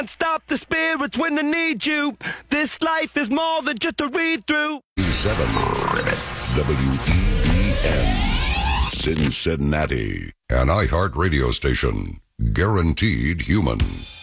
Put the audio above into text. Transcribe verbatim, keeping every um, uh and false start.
Stop the spirits when they need you. This life is more than just a read-through. seven W E B N Cincinnati, an iHeart radio station, guaranteed human.